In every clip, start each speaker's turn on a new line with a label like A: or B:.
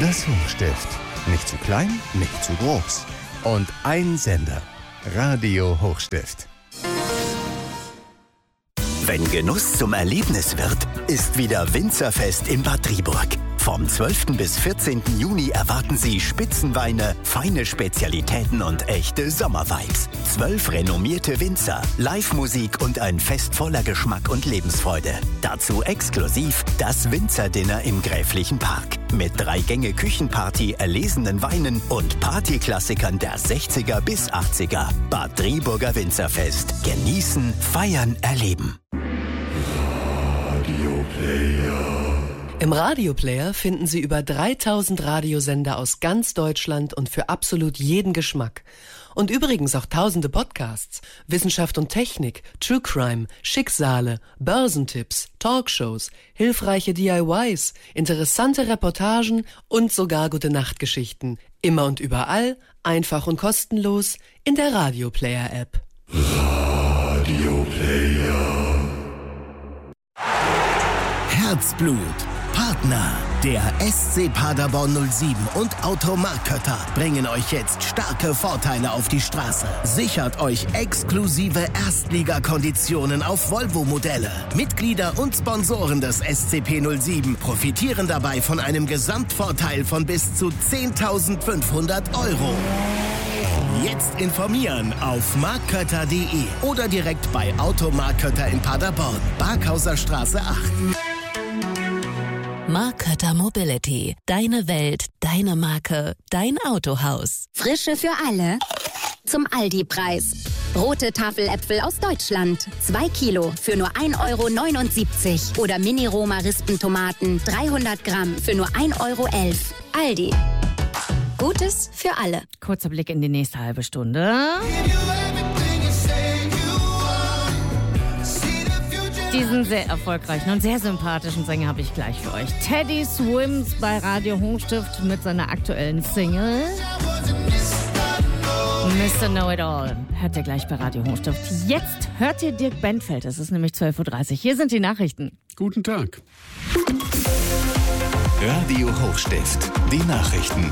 A: Das Hochstift. Nicht zu klein, nicht zu groß. Und ein Sender. Radio Hochstift.
B: Wenn Genuss zum Erlebnis wird, ist wieder Winzerfest in Bad Driburg. Vom 12. bis 14. Juni erwarten Sie Spitzenweine, feine Spezialitäten und echte Sommervibes. 12 renommierte Winzer, Live-Musik und ein Fest voller Geschmack und Lebensfreude. Dazu exklusiv das Winzerdinner im Gräflichen Park. Mit 3-Gänge-Küchenparty, erlesenen Weinen und Partyklassikern der 60er bis 80er. Bad Driburger Winzerfest. Genießen, feiern, erleben.
C: Im Radioplayer finden Sie über 3000 Radiosender aus ganz Deutschland und für absolut jeden Geschmack. Und übrigens auch tausende Podcasts, Wissenschaft und Technik, True Crime, Schicksale, Börsentipps, Talkshows, hilfreiche DIYs, interessante Reportagen und sogar Gute-Nacht-Geschichten. Immer und überall, einfach und kostenlos in der Radioplayer-App.
D: Radioplayer.
B: Herzblut. Partner, der SC Paderborn 07 und Automark Kötter bringen euch jetzt starke Vorteile auf die Straße. Sichert euch exklusive Erstligakonditionen auf Volvo-Modelle. Mitglieder und Sponsoren des SCP 07 profitieren dabei von einem Gesamtvorteil von bis zu 10.500 €. Jetzt informieren auf markkötter.de oder direkt bei Automark Kötter in Paderborn, Barkhauser Straße 8.
E: Mark Kötter Mobility. Deine Welt, deine Marke, dein Autohaus.
F: Frische für alle. Zum Aldi-Preis. Rote Tafeläpfel aus Deutschland. 2 Kilo für nur 1,79 € Oder Mini-Roma-Rispentomaten 300 Gramm für nur 1,11 €. Aldi. Gutes für alle.
G: Kurzer Blick in die nächste halbe Stunde. Diesen sehr erfolgreichen und sehr sympathischen Sänger habe ich gleich für euch. Teddy Swims bei Radio Hochstift mit seiner aktuellen Single Mr. Know-It-All. Hört ihr gleich bei Radio Hochstift. Jetzt hört ihr Dirk Bentfeld. Es ist nämlich 12:30 Uhr. Hier sind die Nachrichten.
H: Guten Tag.
A: Radio Hochstift. Die Nachrichten.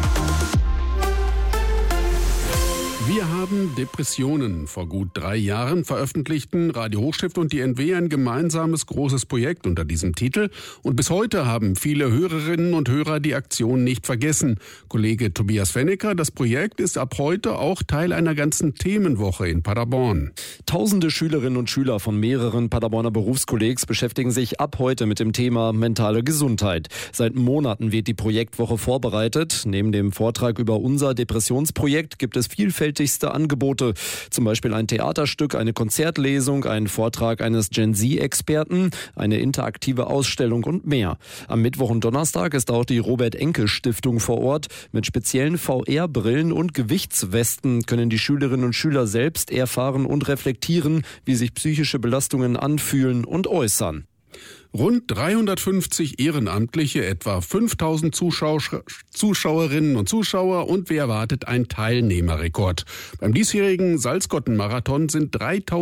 H: Wir haben Depressionen. Vor gut 3 Jahren veröffentlichten Radio Hochstift und die NW ein gemeinsames großes Projekt unter diesem Titel. Und bis heute haben viele Hörerinnen und Hörer die Aktion nicht vergessen. Kollege Tobias Fennecker, das Projekt ist ab heute auch Teil einer ganzen Themenwoche in Paderborn.
I: Tausende Schülerinnen und Schüler von mehreren Paderborner Berufskollegs beschäftigen sich ab heute mit dem Thema mentale Gesundheit. Seit Monaten wird die Projektwoche vorbereitet. Neben dem Vortrag über unser Depressionsprojekt gibt es vielfältigste Angebote, zum Beispiel ein Theaterstück, eine Konzertlesung, einen Vortrag eines Gen-Z-Experten, eine interaktive Ausstellung und mehr. Am Mittwoch und Donnerstag ist auch die Robert-Enke-Stiftung vor Ort. Mit speziellen VR-Brillen und Gewichtswesten können die Schülerinnen und Schüler selbst erfahren und reflektieren, wie sich psychische Belastungen anfühlen und äußern.
H: Rund 350 Ehrenamtliche, etwa 5000 Zuschauerinnen und Zuschauer und wer erwartet ein Teilnehmerrekord. Beim diesjährigen Salzgotten-Marathon sind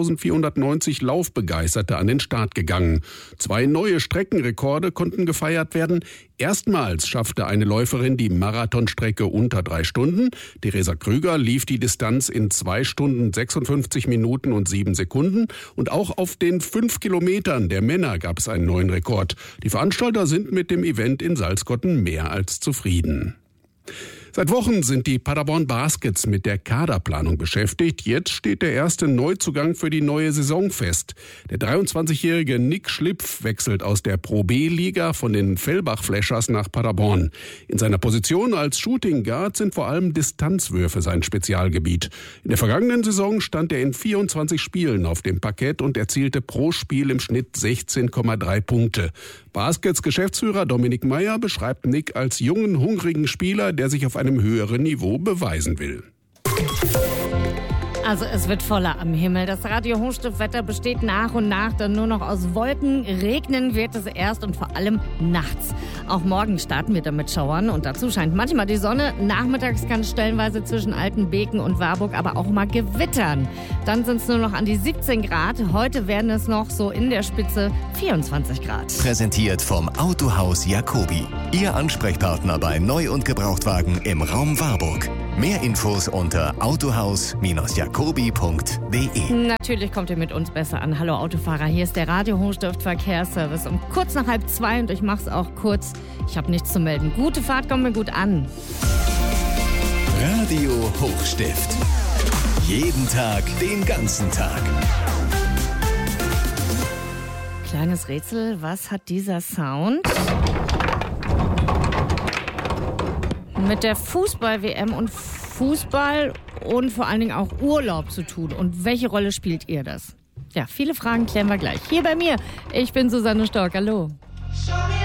H: 3490 Laufbegeisterte an den Start gegangen. 2 neue Streckenrekorde konnten gefeiert werden. Erstmals schaffte eine Läuferin die Marathonstrecke unter 3 Stunden. Theresa Krüger lief die Distanz in 2 Stunden 56 Minuten und 7 Sekunden. Und auch auf den 5 Kilometern der Männer gab es einen neuen Rekord. Die Veranstalter sind mit dem Event in Salzgotten mehr als zufrieden. Seit Wochen sind die Paderborn Baskets mit der Kaderplanung beschäftigt. Jetzt steht der erste Neuzugang für die neue Saison fest. Der 23-jährige Nick Schlipf wechselt aus der Pro B-Liga von den Fellbach Flashers nach Paderborn. In seiner Position als Shooting Guard sind vor allem Distanzwürfe sein Spezialgebiet. In der vergangenen Saison stand er in 24 Spielen auf dem Parkett und erzielte pro Spiel im Schnitt 16,3 Punkte. Baskets Geschäftsführer Dominik Meyer beschreibt Nick als jungen, hungrigen Spieler, der sich auf einem höheren Niveau beweisen will.
G: Also es wird voller am Himmel. Das Radio Hochstift-Wetter besteht nach und nach dann nur noch aus Wolken. Regnen wird es erst und vor allem nachts. Auch morgen starten wir damit Schauern und dazu scheint manchmal die Sonne. Nachmittags kann es stellenweise zwischen Altenbeken und Warburg aber auch mal gewittern. Dann sind es nur noch an die 17 Grad. Heute werden es noch so in der Spitze 24 Grad.
A: Präsentiert vom Autohaus Jacobi. Ihr Ansprechpartner bei Neu- und Gebrauchtwagen im Raum Warburg. Mehr Infos unter autohaus-jacobi.de.
G: Natürlich kommt ihr mit uns besser an. Hallo Autofahrer, hier ist der Radio Hochstift Verkehrsservice um kurz nach 1:30 und ich mache es auch kurz. Ich habe nichts zu melden. Gute Fahrt, kommt mir gut an.
A: Radio Hochstift. Jeden Tag, den ganzen Tag.
G: Kleines Rätsel, was hat dieser Sound mit der Fußball-WM und Fußball und vor allen Dingen auch Urlaub zu tun? Und welche Rolle spielt ihr das? Ja, viele Fragen klären wir gleich. Hier bei mir, ich bin Susanne Stork, hallo.